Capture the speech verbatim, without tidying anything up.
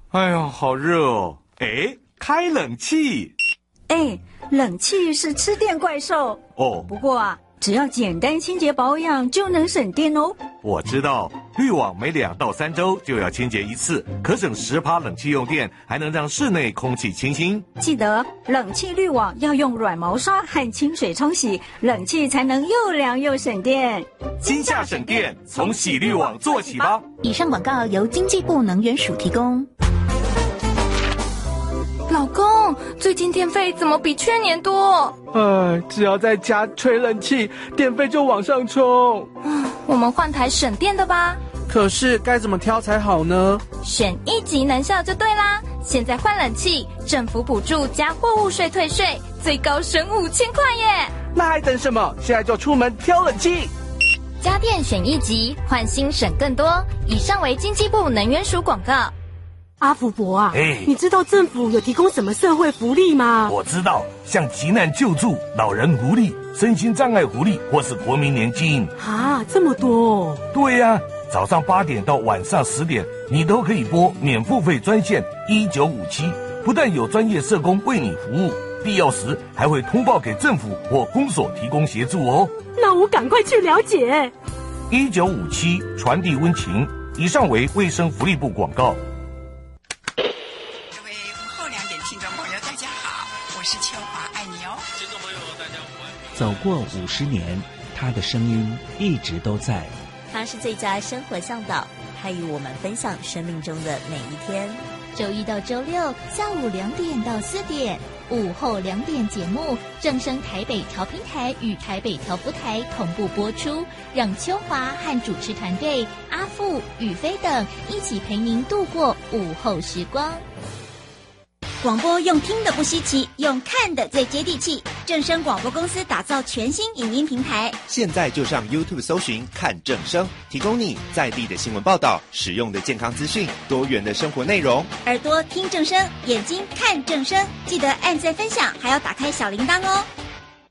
哎呀，好热哦！哎，开冷气。 哎，冷气是吃电怪兽哦。 不过啊，只要简单清洁保养就能省电哦。 我知道，滤网每两到三周就要清洁一次，可省十趴冷气用电，还能让室内空气清新。 记得冷气滤网要用软毛刷和清水冲洗，冷气才能又凉又省电。 今夏省电，从洗滤网做起吧。 以上广告由经济部能源署提供。 老公，最近电费怎么比去年多？ 哎，只要在家吹冷气，电费就往上冲。 我们换台省电的吧。 可是该怎么挑才好呢？ 选一级能效就对啦。现在换冷气，政府补助加货物税退税，最高省五千块耶！ 那还等什么？现在就出门挑冷气。 家电选一级，换新省更多。以上为经济部能源署广告。 阿福伯啊， 哎， 你知道政府有提供什么社会福利吗？ 我知道，像急难救助、老人福利、身心障碍福利或是国民年金。 啊，这么多！ 对呀、啊，早上八点到晚上十点，你都可以拨免付费专线一九五七，不但有专业社工为你服务，必要时还会通报给政府或公所提供协助哦。 那我赶快去了解。 一九五七传递温情。以上为卫生福利部广告。 走过五十年，他的声音一直都在。 他是最佳生活向导，他与我们分享生命中的每一天。 周一到周六下午两点到四点，午后两点节目正声台北调频台与台北调布台同步播出，让秋华和主持团队阿富、宇飞等一起陪您度过午后时光。 广播用听的不稀奇，用看的最接地气。正声广播公司打造全新影音平台， 现在就上 YouTube 搜寻看正声，提供你在地的新闻报道、实用的健康资讯、多元的生活内容。 耳朵听正声，眼睛看正声，记得按赞分享，还要打开小铃铛哦。